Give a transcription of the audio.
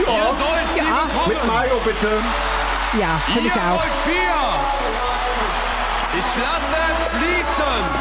Ihr sollt sie bekommen. Mit Mayo bitte. Ja, finde ich Ihr auch. wollt Bier. Ich lasse es fließen.